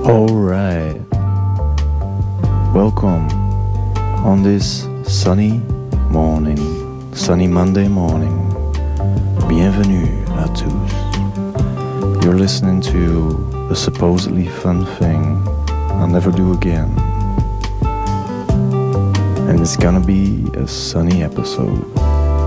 Alright, welcome on this sunny morning, sunny Monday morning. Bienvenue à tous. You're listening to a supposedly fun thing I'll never do again. And it's gonna be a sunny episode.